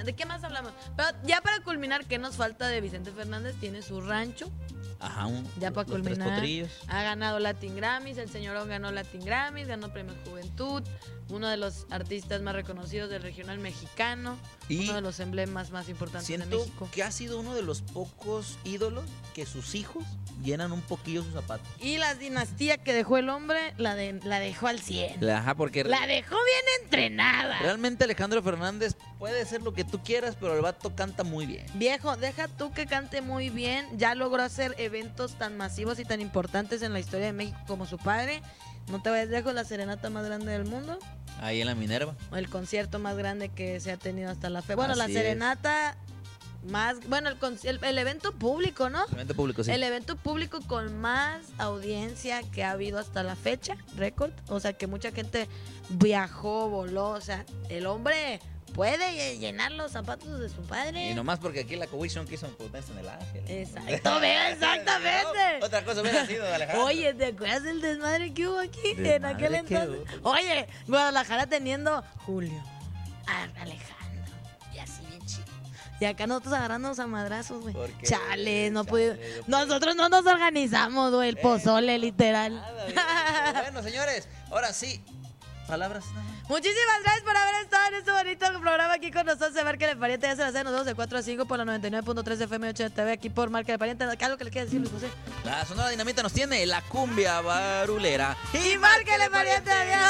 Imagínate, ¿de qué más hablamos? Pero ya para culminar, ¿qué nos falta de Vicente Fernández? Tiene su rancho. Ajá, Ya para los tres culminar, potrillos. ha ganado Latin Grammys, el señorón ganó Latin Grammys, ganó Premio Juventud, uno de los artistas más reconocidos del regional mexicano, Y uno de los emblemas más importantes de siento México. que ha sido uno de los pocos ídolos que sus hijos llenan un poquillo sus zapatos. Y la dinastía que dejó el hombre, la dejó al 100. Ajá, porque La dejó bien entrenada. realmente Alejandro Fernández puede ser lo que tú quieras, pero el vato canta muy bien. Viejo, deja tú que cante muy bien. Ya logró hacer eventos tan masivos y tan importantes en la historia de México como su padre. No te vayas lejos, la serenata más grande del mundo. Ahí en la Minerva. O el concierto más grande que se ha tenido hasta la fe. Bueno, la Así es. serenata más... Bueno, el evento público, ¿no? Evento público, sí. El evento público con más audiencia que ha habido hasta la fecha, récord. O sea, que mucha gente viajó, voló. O sea, el hombre puede llenar los zapatos de su padre. Y nomás porque aquí la Coalition quiso ponerse en el ángel. Exacto, ve, exactamente. No, otra cosa hubiera sido, Alejandro. Oye, ¿te acuerdas del desmadre que hubo aquí en Desmadre aquel que entonces? Oye, Guadalajara teniendo Julio, Alejandro, y así bien chido. Y acá nosotros agarrándonos a madrazos, güey. ¿Por qué? Chale, no Chale, pudimos. yo Nosotros no nos organizamos, güey, el pozole, literal. Nada, bien. Bueno, señores, ahora sí. Palabras. Muchísimas gracias por haber estado en este bonito programa aquí con nosotros de Marca el Pariente. Ya se la hacen, nos vemos de 4 a 5 por la 99.3 FM 8 de TV aquí por Marca el Pariente. ¿Qué algo que le quieras decir, Luis José? La Sonora Dinamita nos tiene la cumbia barulera. Y Marca el Pariente, adiós.